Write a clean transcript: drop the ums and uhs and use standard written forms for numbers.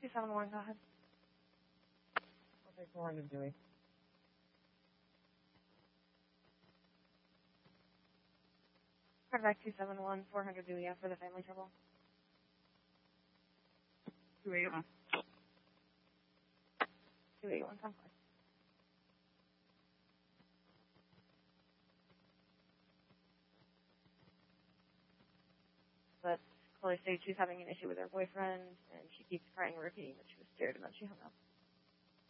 271, go ahead. Okay, 400 Dewey. Cardiac 271, 400 Dewey, for the family trouble. 281. 281, come forward. But Chloe states she's having an issue with her boyfriend, and she keeps crying and repeating that she was scared, and then she hung up.